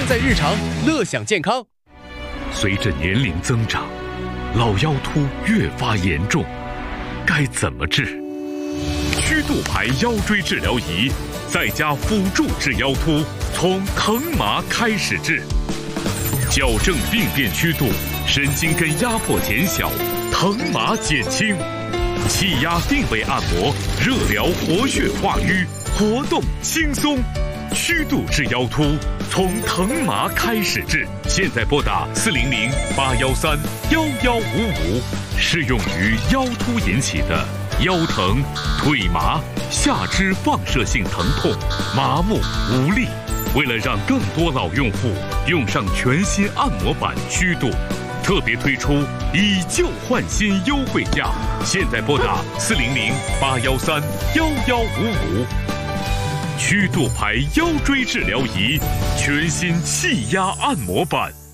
在日常，乐享健康。 随着年龄增长，老腰突越发严重，该怎么治？曲度牌腰椎治疗仪在家辅助治腰突，从疼麻开始治，矫正病变曲度，神经根压迫减小，疼麻减轻，气压定位按摩，热疗活血化瘀，活动轻松。曲度治腰突，从疼麻开始治。现在拨打400-813-1155，适用于腰突引起的腰疼、腿麻、下肢放射性疼痛、麻木无力。为了让更多老用户用上全新按摩板曲度，特别推出以旧换新优惠价。现在拨打400-813-1155。曲度牌腰椎治疗仪，全新气压按摩板。